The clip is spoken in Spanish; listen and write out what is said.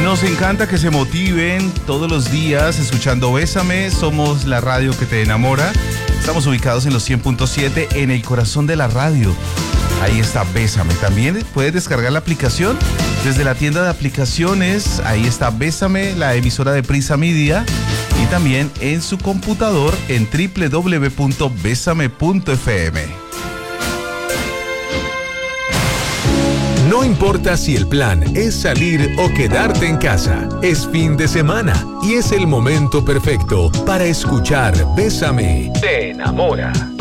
Nos encanta que se motiven todos los días escuchando Bésame. Somos la radio que te enamora. Estamos ubicados en los 100.7 en el corazón de la radio. Ahí está Bésame. También puedes descargar la aplicación desde la tienda de aplicaciones. Ahí está Bésame, la emisora de Prisa Media. Y también en su computador en www.besame.fm. No importa si el plan es salir o quedarte en casa, es fin de semana y es el momento perfecto para escuchar Bésame. Te enamora.